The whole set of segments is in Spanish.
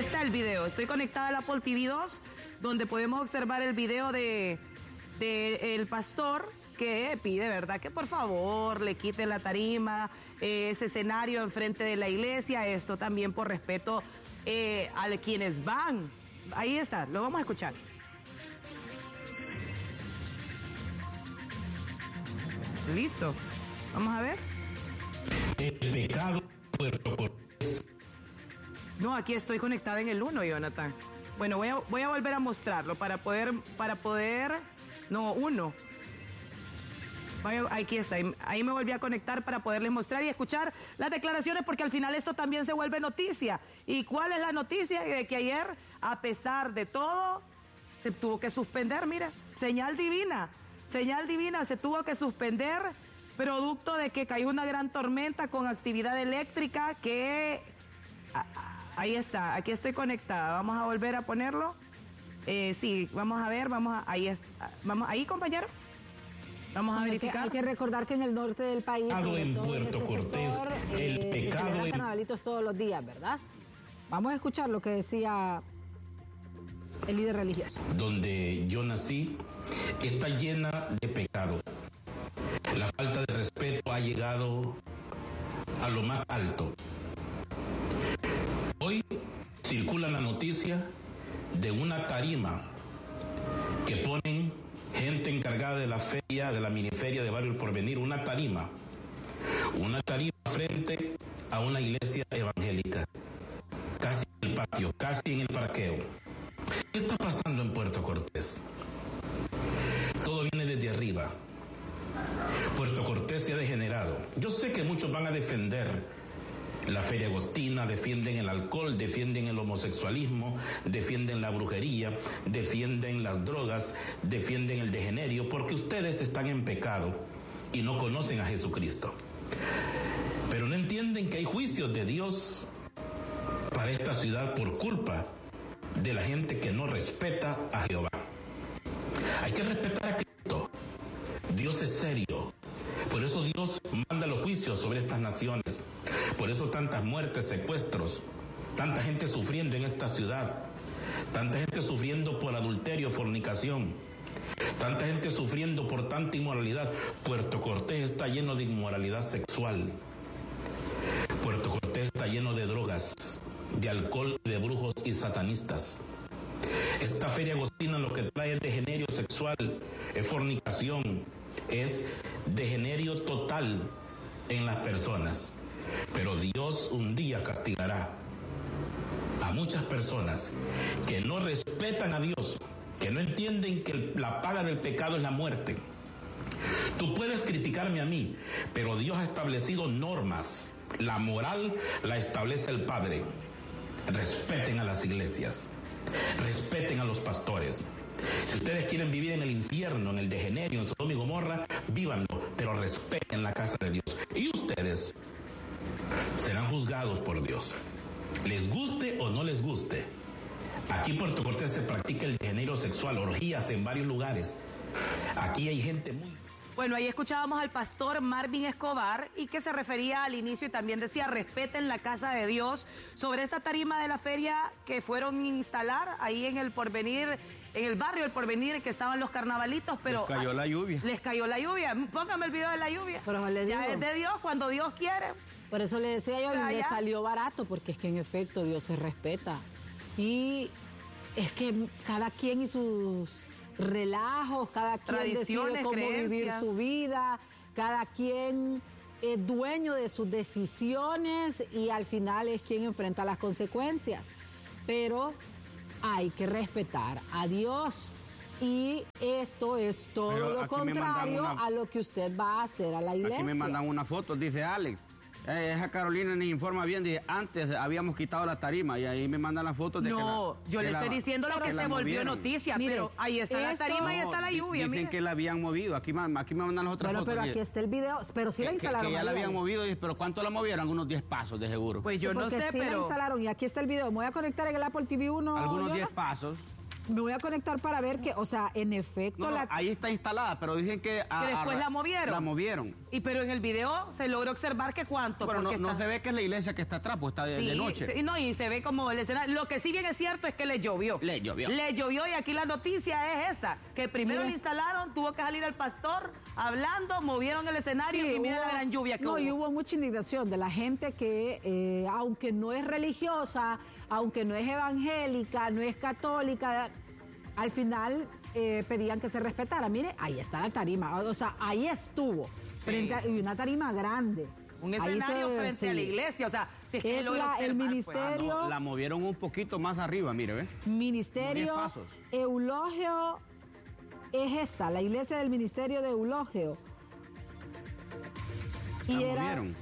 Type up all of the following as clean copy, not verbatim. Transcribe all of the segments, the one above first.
está el video. Estoy conectada al Apple TV 2, donde podemos observar el video de el pastor que pide, ¿verdad?, que por favor le quiten la tarima, ese escenario enfrente de la iglesia, esto también por respeto a quienes van. Ahí está, lo vamos a escuchar. Listo, vamos a ver. El pecado, Puerto Cortés. No, aquí estoy conectada en el 1, Jonathan. Bueno, voy a volver a mostrarlo para poder, no, 1. Aquí está, ahí me volví a conectar para poderles mostrar y escuchar las declaraciones, porque al final esto también se vuelve noticia. ¿Y cuál es la noticia? De que ayer, a pesar de todo, se tuvo que suspender, mira, señal divina, se tuvo que suspender, producto de que cayó una gran tormenta con actividad eléctrica que... Ahí está, aquí estoy conectada, vamos a volver a ponerlo. Sí, vamos a ver, ahí está, ahí, compañero. Vamos a verificar. Hay que recordar que en el norte del país, En Puerto Cortés, sector, el pecado se carnavalitos todos los días, ¿verdad? Vamos a escuchar lo que decía el líder religioso. Donde yo nací está llena de pecado. La falta de respeto ha llegado a lo más alto. Hoy circula la noticia de una tarima que ponen gente encargada de la feria, de la miniferia de Barrio El Porvenir, una tarima frente a una iglesia evangélica, casi en el patio, casi en el parqueo. ¿Qué está pasando en Puerto Cortés? Todo viene desde arriba. Puerto Cortés se ha degenerado. Yo sé que muchos van a defender la feria agostina, defienden el alcohol, defienden el homosexualismo, defienden la brujería, defienden las drogas, defienden el degenerio, porque ustedes están en pecado y no conocen a Jesucristo. Pero no entienden que hay juicios de Dios para esta ciudad por culpa de la gente que no respeta a Jehová. Hay que respetar a Cristo. Dios es serio. Por eso Dios manda los juicios sobre estas naciones. Por eso tantas muertes, secuestros, tanta gente sufriendo en esta ciudad, tanta gente sufriendo por adulterio, fornicación, tanta gente sufriendo por tanta inmoralidad. Puerto Cortés está lleno de inmoralidad sexual. Puerto Cortés está lleno de drogas, de alcohol, de brujos y satanistas. Esta feria agostina lo que trae es degenerio sexual, es fornicación, es degenerio total en las personas. Pero Dios un día castigará a muchas personas que no respetan a Dios, que no entienden que la paga del pecado es la muerte. Tú puedes criticarme a mí, pero Dios ha establecido normas. La moral la establece el Padre. Respeten a las iglesias, respeten a los pastores. Si ustedes quieren vivir en el infierno, en el degenerio, en Sodoma y Gomorra, vívanlo, pero respeten la casa de Dios. Y ustedes serán juzgados por Dios, les guste o no les guste. Aquí en Puerto Cortés se practica el degenerio sexual, orgías en varios lugares. Aquí hay gente muy... Bueno, ahí escuchábamos al pastor Marvin Escobar, y que se refería al inicio y también decía: respeten la casa de Dios, sobre esta tarima de la feria que fueron a instalar ahí en el Porvenir, en el barrio El Porvenir, que estaban los carnavalitos, pero... Les cayó la lluvia. Les cayó la lluvia. Póngame el video de la lluvia. Pero les digo, ya es de Dios, cuando Dios quiere. Por eso le decía yo, le salió barato, porque es que en efecto Dios se respeta. Y es que cada quien y sus relajos, cada quien decide cómo vivir su vida, cada quien es dueño de sus decisiones y al final es quien enfrenta las consecuencias. Pero hay que respetar a Dios. Y esto es todo lo contrario a lo que usted va a hacer a la iglesia. Aquí me mandan una foto, dice Alex. Esa Carolina nos informa bien, dice, antes habíamos quitado la tarima, y ahí me mandan las fotos de yo le estoy diciendo lo que se volvió noticia. Mire, pero ahí está la tarima y está la lluvia. Dicen que la habían movido, aquí me mandan las otras fotos. Pero aquí está el video, pero sí la instalaron. Que ya la habían movido, pero ¿cuánto la movieron? Unos 10 pasos de seguro. Pues yo no sé, sí pero... la instalaron, y aquí está el video. Me voy a conectar en el Apple TV 1. Algunos 10 pasos. Me voy a conectar para ver que, o sea, en efecto... ahí está instalada, pero dicen que... que después la movieron. La movieron. Pero en el video se logró observar que cuánto. Bueno, no se ve que es la iglesia que está atrás, pues está de noche. Sí, no, y se ve como el escenario. Lo que sí bien es cierto es que le llovió. Le llovió y aquí la noticia es esa, que primero le instalaron, tuvo que salir el pastor hablando, movieron el escenario y mira la gran lluvia que hubo. Y hubo mucha indignación de la gente que, aunque no es religiosa, aunque no es evangélica, no es católica, al final pedían que se respetara. Mire, ahí está la tarima, o sea, ahí estuvo, y una tarima grande. Un escenario frente a la iglesia, o sea, si es que el ministerio... Pues, la movieron un poquito más arriba, mire, ¿ves? Ministerio Eulogio, es esta, la iglesia del ministerio de Eulogio. Movieron.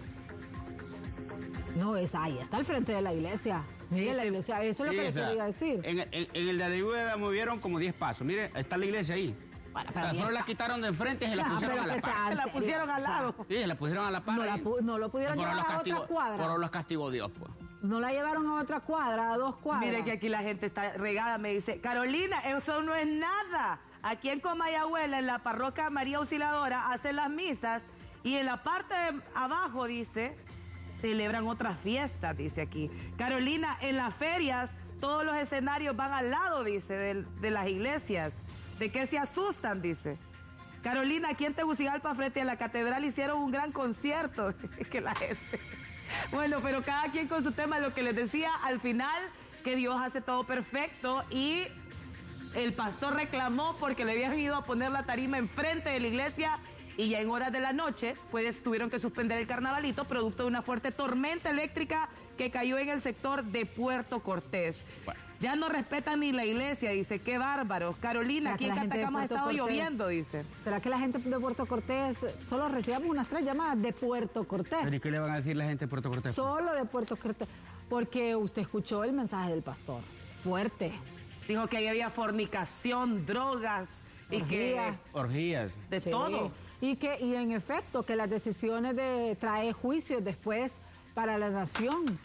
No, ahí está al frente de la iglesia. Mire la iglesia, eso es lo que le quería decir. En el de Adeyude la movieron como 10 pasos. Mire, está la iglesia ahí. Solo la quitaron de enfrente y se la pusieron a la par. Se la pusieron al lado. Sí, se la pusieron a la par. No lo pudieron llevar a otra cuadra. Por los castigó Dios, pues. No la llevaron a otra cuadra, a 2 cuadras. Mire que aquí la gente está regada, me dice, Carolina, eso no es nada. Aquí en Comayagüela, en la parroquia María Auxiliadora, hacen las misas y en la parte de abajo, dice, celebran otras fiestas, dice aquí. Carolina, en las ferias, todos los escenarios van al lado, dice, de las iglesias. ¿De qué se asustan? Dice. Carolina, aquí en Tegucigalpa, frente a la catedral, hicieron un gran concierto. Que la gente... Bueno, pero cada quien con su tema, lo que les decía, al final, que Dios hace todo perfecto y el pastor reclamó porque le habían ido a poner la tarima enfrente de la iglesia y ya en horas de la noche, pues tuvieron que suspender el carnavalito producto de una fuerte tormenta eléctrica que cayó en el sector de Puerto Cortés. Bueno. Ya no respetan ni la iglesia, dice, qué bárbaro. Carolina, aquí en Catacama ha estado lloviendo, dice. ¿Será que la gente de Puerto Cortés solo recibamos unas 3 llamadas de Puerto Cortés? ¿Pero y qué le van a decir la gente de Puerto Cortés? Solo de Puerto Cortés, porque usted escuchó el mensaje del pastor, fuerte. Dijo que ahí había fornicación, drogas, orgías. De todo. Y en efecto, que las decisiones trae juicios después para la nación.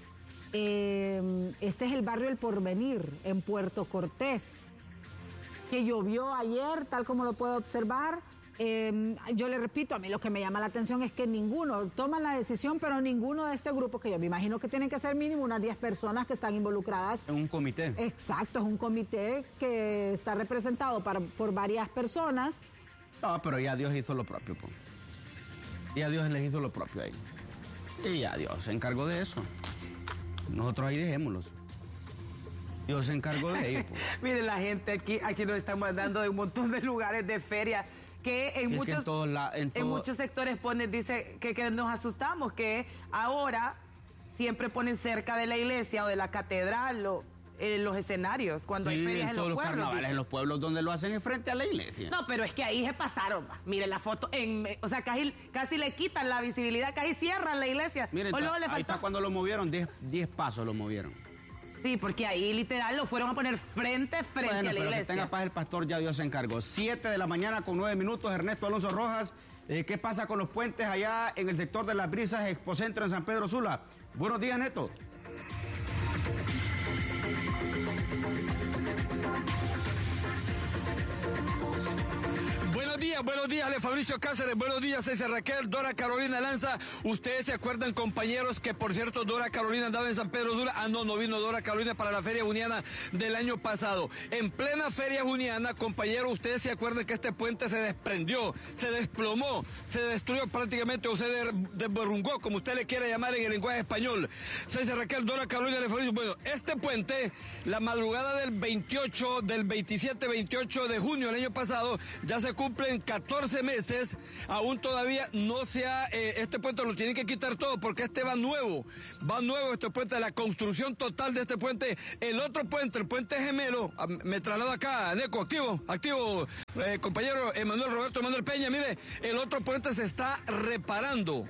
Este es el barrio El Porvenir, en Puerto Cortés, que llovió ayer, tal como lo puede observar. Yo le repito, a mí lo que me llama la atención es que ninguno toman la decisión, pero ninguno de este grupo, que yo me imagino que tienen que ser mínimo unas 10 personas que están involucradas. En un comité. Exacto, es un comité que está representado por varias personas. No, pero ya Dios hizo lo propio, pues. Ya Dios les hizo lo propio ahí. Y ya Dios se encargó de eso. Nosotros ahí dejémoslos. Dios se encargó de ellos. Pues. Mire, la gente aquí nos están mandando de un montón de lugares de feria que en muchos sectores dice que nos asustamos, que ahora siempre ponen cerca de la iglesia o de la catedral los escenarios cuando hay ferias en los pueblos. Carnavales en los pueblos donde lo hacen es frente a la iglesia. No, pero es que ahí se pasaron. Mire la foto, o sea, casi le quitan la visibilidad, casi cierran la iglesia. Miren, ahí está cuando lo movieron, 10 pasos lo movieron. Sí, porque ahí literal lo fueron a poner frente a la iglesia. Que tenga paz el pastor, ya Dios se encargó. 7 de la mañana con 9 minutos, Ernesto Alonso Rojas. ¿Qué pasa con los puentes allá en el sector de Las Brisas, Expocentro en San Pedro Sula? Buenos días, Neto. Buenos días, Ale Fabricio Cáceres, buenos días, César Raquel, Dora Carolina Lanza. Ustedes se acuerdan, compañeros, que por cierto Dora Carolina andaba en San Pedro Sula. No vino Dora Carolina para la Feria Juniana del año pasado. En plena Feria Juniana, compañeros, ustedes se acuerdan que este puente se desprendió, se desplomó, se destruyó prácticamente o se derrumbó, como usted le quiera llamar en el lenguaje español. César Raquel, Dora Carolina, Ale Fabricio. Bueno, este puente, la madrugada del 27-28 de junio del año pasado, ya se cumplen 14 meses, aún todavía no se ha, este puente lo tienen que quitar todo porque este va nuevo este puente, la construcción total de este puente. El otro puente, el puente gemelo, me traslado acá, Neco, activo, compañero Roberto Emanuel Peña, mire, el otro puente se está reparando.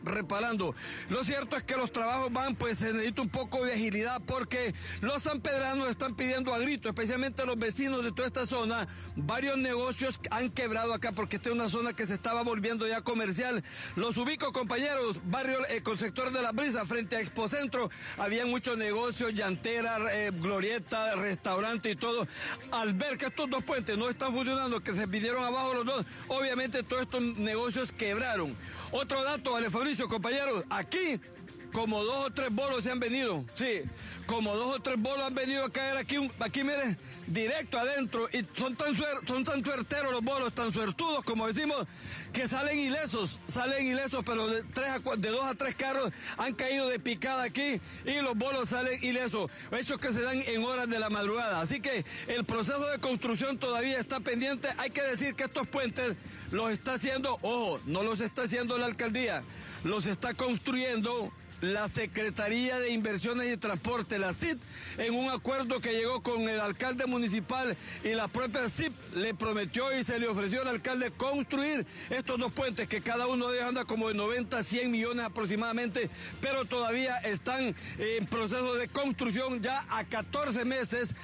Lo cierto es que los trabajos van, pues se necesita un poco de agilidad porque los sanpedranos están pidiendo a grito, especialmente los vecinos de toda esta zona. Varios negocios han quebrado acá porque esta es una zona que se estaba volviendo ya comercial. Los ubico, compañeros, barrio con sector de La Brisa, frente a Expocentro, había muchos negocios, llantera, glorieta, restaurante y todo. Al ver que estos dos puentes no están funcionando, que se pidieron abajo los dos, obviamente todos estos negocios quebraron. Otro dato, vale, Fabricio, compañeros, aquí como 2 o 3 bolos se han venido, sí, como 2 o 3 bolos han venido a caer aquí mire, directo adentro, y son tan suerteros los bolos, tan suertudos, como decimos, que salen ilesos, pero de 2 a 3 carros han caído de picada aquí, y los bolos salen ilesos, hechos que se dan en horas de la madrugada. Así que el proceso de construcción todavía está pendiente. Hay que decir que estos puentes los está haciendo, ojo, no los está haciendo la alcaldía, los está construyendo la Secretaría de Inversiones y Transporte, la CIT, en un acuerdo que llegó con el alcalde municipal, y la propia CIT le prometió y se le ofreció al alcalde construir estos dos puentes, que cada uno de ellos anda como de 90 a 100 millones aproximadamente, pero todavía están en proceso de construcción ya a 14 meses.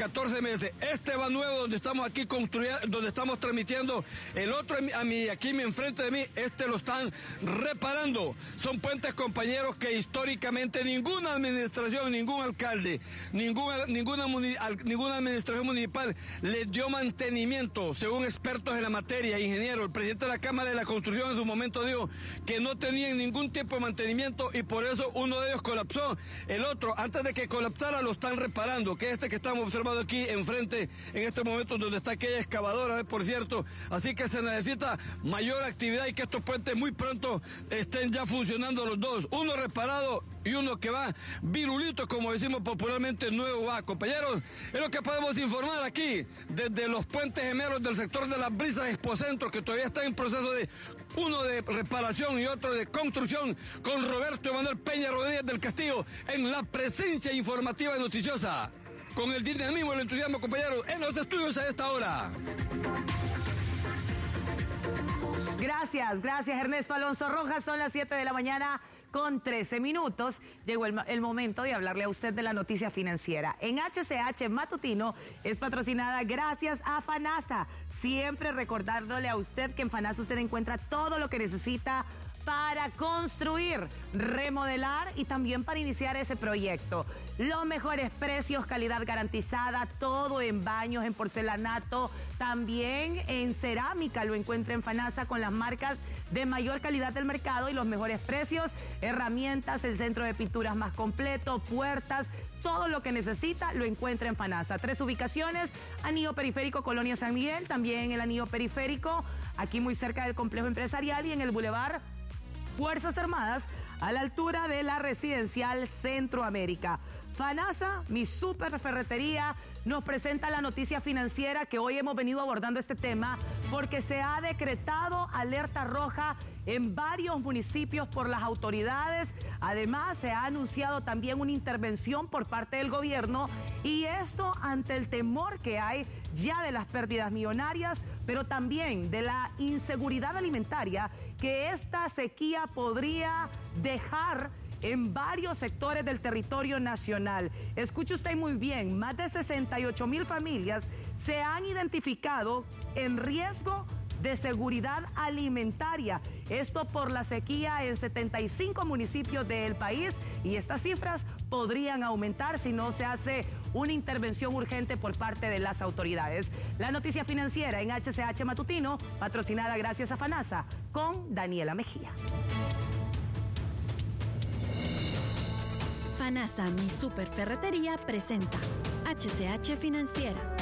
Este va nuevo, donde estamos aquí construyendo, donde estamos transmitiendo, el otro aquí enfrente de mí, lo están reparando. Son puentes, compañeros, que históricamente ninguna administración, ningún alcalde, ninguna administración municipal les dio mantenimiento, según expertos en la materia, ingenieros. El presidente de la Cámara de la Construcción en su momento dijo que no tenían ningún tipo de mantenimiento, y por eso uno de ellos colapsó. El otro, antes de que colapsara, lo están reparando, que es este que estamos observando aquí enfrente, en este momento, donde está aquella excavadora, por cierto. Así que se necesita mayor actividad y que estos puentes muy pronto estén ya funcionando los dos. Uno reparado y uno que va virulito, como decimos popularmente, nuevo va. Compañeros, es lo que podemos informar aquí desde los puentes gemelos del sector de Las Brisas, Expocentro, que todavía está en proceso de uno de reparación y otro de construcción, con Roberto Emanuel Peña Rodríguez del Castillo en la presencia informativa y noticiosa, con el dinamismo y el entusiasmo, compañeros, en los estudios a esta hora. Gracias Ernesto Alonso Rojas. Son las 7 de la mañana con 13 minutos. Llegó el momento de hablarle a usted de la noticia financiera. En HCH Matutino es patrocinada gracias a FANASA. Siempre recordándole a usted que en FANASA usted encuentra todo lo que necesita para construir, remodelar y también para iniciar ese proyecto. Los mejores precios, calidad garantizada, todo en baños, en porcelanato, también en cerámica lo encuentra en FANASA, con las marcas de mayor calidad del mercado y los mejores precios, herramientas, el centro de pinturas más completo, puertas, todo lo que necesita lo encuentra en FANASA. 3 ubicaciones: Anillo Periférico, Colonia San Miguel, también el Anillo Periférico, aquí muy cerca del complejo empresarial, y en el Boulevard Fuerzas Armadas, a la altura de la residencial Centroamérica. FANASA, mi super ferretería, nos presenta la noticia financiera, que hoy hemos venido abordando este tema porque se ha decretado alerta roja en varios municipios por las autoridades. Además, se ha anunciado también una intervención por parte del gobierno, y esto ante el temor que hay ya de las pérdidas millonarias, pero también de la inseguridad alimentaria que esta sequía podría dejar en varios sectores del territorio nacional. Escuche usted muy bien, más de 68,000 familias se han identificado en riesgo de seguridad alimentaria. Esto por la sequía en 75 municipios del país, y estas cifras podrían aumentar si no se hace una intervención urgente por parte de las autoridades. La noticia financiera en HCH Matutino, patrocinada gracias a FANASA, con Daniela Mejía. FANASA, mi super ferretería, presenta HCH Financiera.